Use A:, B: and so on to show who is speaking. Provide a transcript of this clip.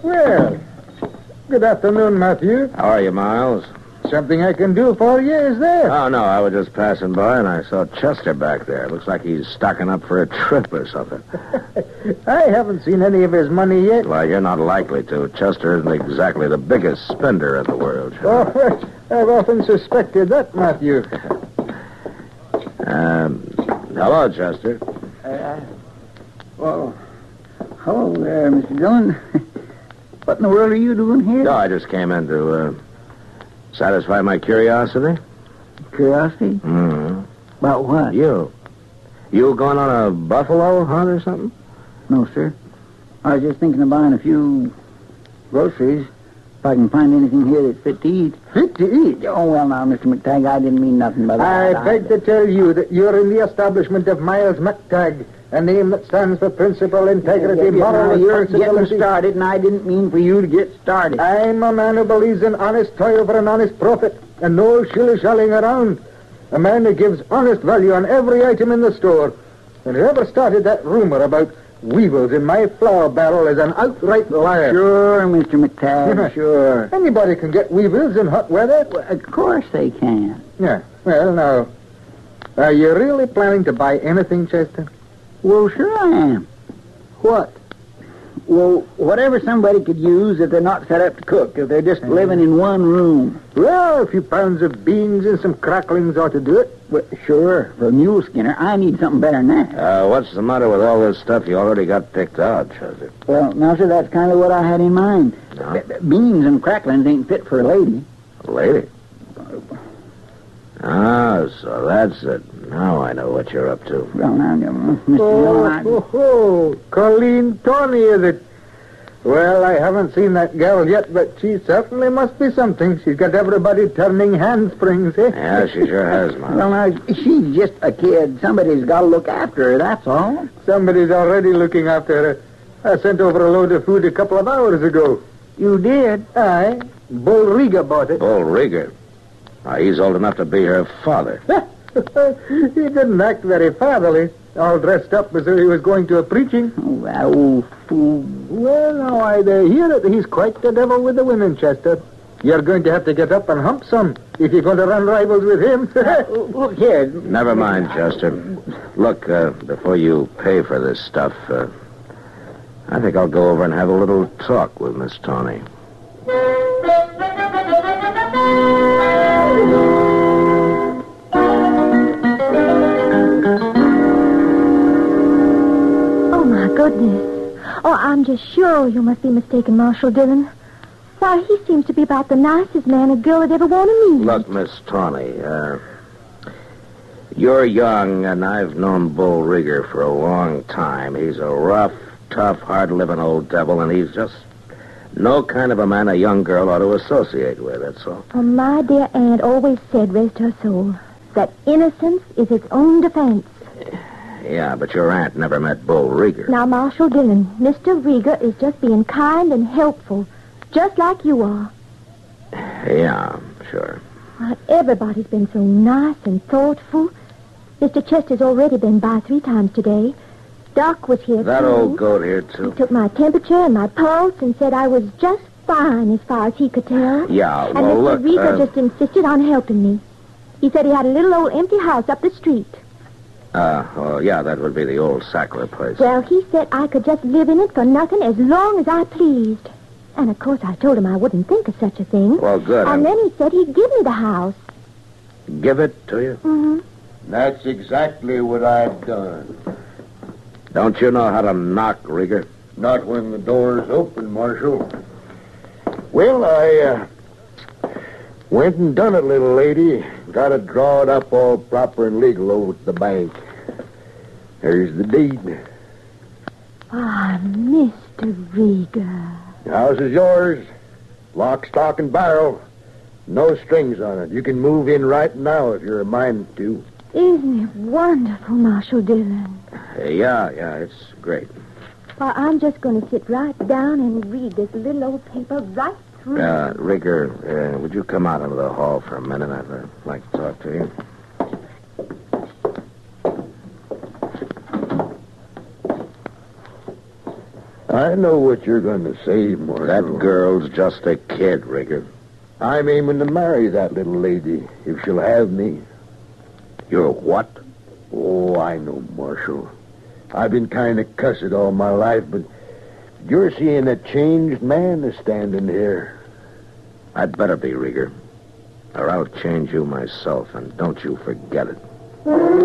A: Well, good afternoon, Matthew.
B: How are you, Miles?
A: Something I can do for you, is there?
B: Oh, no, I was just passing by and I saw Chester back there. Looks like he's stocking up for a trip or something.
A: I haven't seen any of his money yet.
B: Well, you're not likely to. Chester isn't exactly the biggest spender in the world.
A: Oh, I've often suspected that, Matthew.
B: Hello, Chester.
C: Well, hello there, Mr. Dillon. What in the world are you doing here?
B: No, I just came in to satisfy my curiosity.
C: Curiosity?
B: Mm-hmm.
C: About what?
B: You going on a buffalo hunt or something?
C: No, sir. I was just thinking of buying a few groceries if I can find anything here that's fit to eat.
A: Fit to eat?
C: Oh, well, now, Mr. McTagg, I didn't mean nothing by that.
A: I beg to tell you that you're in the establishment of Miles McTagg, a name that stands for principle, integrity, moral
C: Now, you're getting
A: responsibility.
C: started, and I didn't mean for you to get started.
A: I'm a man who believes in honest toil for an honest profit, and no shilly-shallying around. A man who gives honest value on every item in the store. And whoever started that rumor about weevils in my flour barrel is an outright liar.
C: Sure, Mr. McTagg, sure.
A: Anybody can get weevils in hot weather.
C: Well, of course they can.
A: Yeah, well, now, are you really planning to buy anything, Chester?
C: Well, sure I am. What? Well, whatever somebody could use if they're not set up to cook, if they're just living in one room.
A: Well, a few pounds of beans and some cracklings ought to do it.
C: Well, sure, for a mule skinner, I need something better than that.
B: What's the matter with all this stuff you already got picked out, Chester?
C: Well, now, sir, that's kind of what I had in mind.
B: No?
C: Beans and cracklings ain't fit for a lady.
B: A lady? Ah, so that's it. Now I know what you're up to.
C: Well, now, Mr. Dillon,
A: Colleen Tony, is it? Well, I haven't seen that gal yet, but she certainly must be something. She's got everybody turning handsprings, eh?
B: Yeah, she sure has, Mom.
C: Well, now, she's just a kid. Somebody's got to look after her, that's all.
A: Somebody's already looking after her. I sent over a load of food a couple of hours ago.
C: You did?
A: Aye. Bull Riga bought it.
B: Bull Rieger. He's old enough to be her father.
A: He didn't act very fatherly, all dressed up as though he was going to a preaching.
C: Oh, that old fool.
A: Well, now, I hear that he's quite the devil with the women, Chester. You're going to have to get up and hump some if you're going to run rivals with him.
C: Look here.
B: Never mind, Chester. Look, before you pay for this stuff, I think I'll go over and have a little talk with Miss Tony.
D: Oh, my goodness. Oh, I'm just sure you must be mistaken, Marshal Dillon. Why, he seems to be about the nicest man a girl would ever want to meet.
B: Look, Miss Tawny, you're young, and I've known Bull Rieger for a long time. He's a rough, tough, hard-living old devil, and he's just no kind of a man a young girl ought to associate with, that's all.
D: Oh, my dear aunt always said, rest her soul, that innocence is its own defense.
B: Yeah, but your aunt never met Bull Rieger.
D: Now, Marshal Dillon, Mr. Rieger is just being kind and helpful, just like you are.
B: Yeah, sure.
D: Why, everybody's been so nice and thoughtful. Mr. Chester's already been by 3 times today. Doc was here,
B: That
D: too.
B: old goat here, too.
D: He took my temperature and my pulse and said I was just fine as far as he could tell.
B: Yeah,
D: And
B: well,
D: Mr.
B: look,
D: Rieger just insisted on helping me. He said he had a little old empty house up the street.
B: yeah, that would be the old Sackler place.
D: Well, he said I could just live in it for nothing as long as I pleased. And, of course, I told him I wouldn't think of such a thing.
B: Well, good.
D: And then he said he'd give me the house.
B: Give it to you?
D: Mm-hmm.
E: That's exactly what I've done.
B: Don't you know how to knock, Rieger?
E: Not when the door's open, Marshal. Well, I went and done it, little lady. Got it drawed up all proper and legal over at the bank. There's the deed.
D: Ah, Mr. Rieger.
E: The house is yours. Lock, stock, and barrel. No strings on it. You can move in right now if you're a mind to.
D: Isn't it wonderful, Marshal Dillon?
B: Yeah, it's great.
D: Well, I'm just going to sit right down and read this little old paper right through.
B: Rieger, would you come out into the hall for a minute? I'd like to talk to you.
E: I know what you're going to say, Marshal.
B: That girl's just a kid, Rigger.
E: I'm aiming to marry that little lady, if she'll have me.
B: You're what?
E: Oh, I know, Marshal. I've been kind of cussed all my life, but you're seeing a changed man is standing here.
B: I'd better be, Rigger. Or I'll change you myself, and don't you forget it.